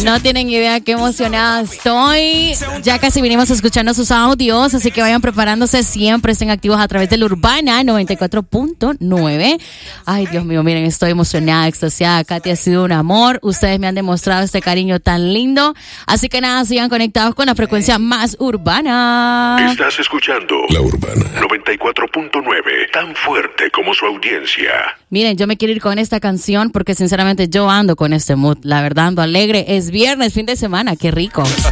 No tienen idea qué emocionada estoy. Ya casi vinimos escuchando sus audios, así que vayan preparándose. Siempre estén activos a través del Urbana 94.9. Ay, Dios mío, miren, estoy emocionada, extasiada. Katy ha sido un amor. Ustedes me han demostrado este cariño tan lindo. Así que nada, sigan conectados con la frecuencia más urbana. Estás escuchando La Urbana 94.9, tan fuerte como su audiencia. Miren, yo me quiero ir con esta canción porque sinceramente yo ando con este mood. La verdad, ando alegre. Es viernes, fin de semana, qué rico.